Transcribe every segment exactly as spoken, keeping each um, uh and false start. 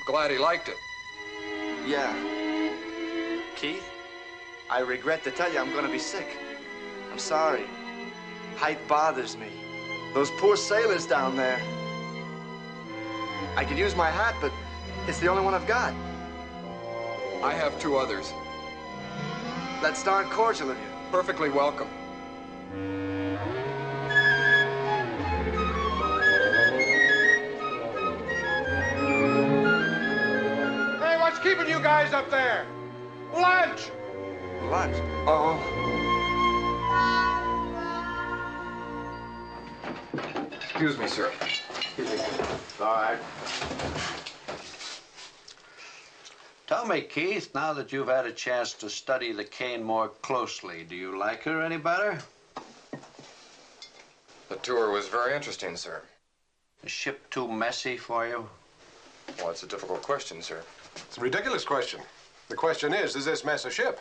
glad he liked it. Yeah. Keith, I regret to tell you I'm gonna be sick. I'm sorry. Height bothers me. Those poor sailors down there. I could use my hat, but it's the only one I've got. I have two others. That's darn cordial of you. Perfectly welcome. Hey, what's keeping you guys up there? Lunch! Lunch? Uh-oh. Excuse me, sir. Excuse me. All right. Tell me, Keith, now that you've had a chance to study the Kane more closely, do you like her any better? The tour was very interesting, sir. The ship too messy for you? Well, it's a difficult question, sir. It's a ridiculous question. The question is, is this mess a ship?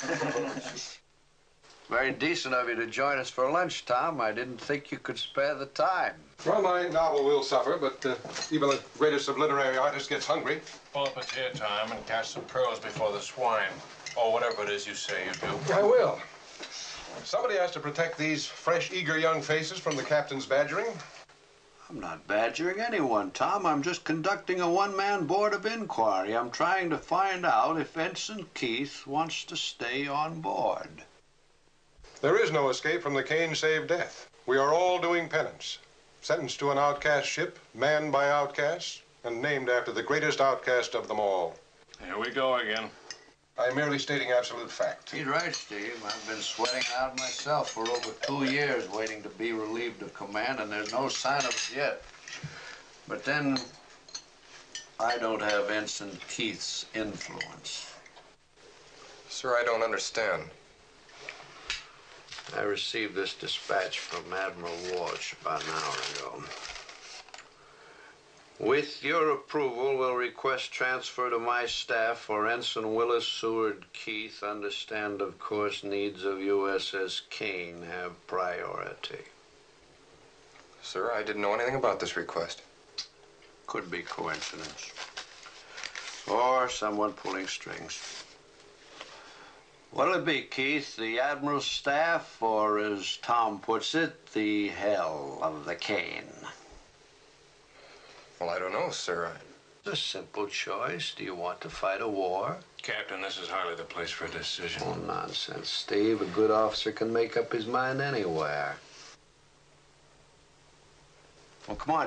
Very decent of you to join us for lunch, Tom. I didn't think you could spare the time. Well, my novel will suffer, but uh, even the greatest of literary artists gets hungry. Pull up a chair, Tom, and cast some prose before the swine. Or whatever it is you say you do. I will. Somebody has to protect these fresh, eager young faces from the captain's badgering. I'm not badgering anyone, Tom. I'm just conducting a one-man board of inquiry. I'm trying to find out if Ensign Keith wants to stay on board. There is no escape from the Kane save death. We are all doing penance. Sentenced to an outcast ship, manned by outcasts, and named after the greatest outcast of them all. Here we go again. I'm merely stating absolute fact. He's right, Steve. I've been sweating out myself for over two years waiting to be relieved of command, and there's no sign of it yet. But then, I don't have Ensign Keith's influence. Sir, I don't understand. I received this dispatch from Admiral Walsh about an hour ago. With your approval, we'll request transfer to my staff for Ensign Willis Seward Keith. Understand, of course, needs of U S S Kane have priority. Sir, I didn't know anything about this request. Could be coincidence. Or someone pulling strings. What'll it be, Keith? The Admiral's staff, or as Tom puts it, the hell of the Kane? Well, I don't know, sir. It's a simple choice. Do you want to fight a war? Captain, this is hardly the place for a decision. Oh, nonsense, Steve. A good officer can make up his mind anywhere. Well, come on.